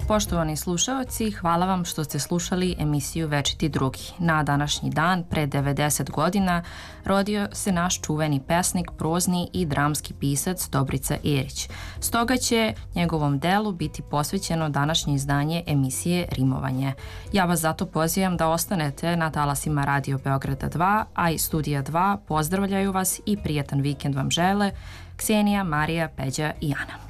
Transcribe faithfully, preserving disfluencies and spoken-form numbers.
Poštovani slušaoci, hvala vam što ste slušali emisiju Večiti drugi. Na današnji dan, pre devedeset godina, rodio se naš čuveni pesnik, prozni i dramski pisac Dobrica Erić. Stoga će njegovom delu biti posvećeno današnje izdanje emisije Rimovanje. Ja vas zato pozivam da ostanete na talasima Radio Beograda dva, a i Studija dva pozdravljaju vas i prijatan vikend vam žele Ksenija, Marija, Peđa i Ana.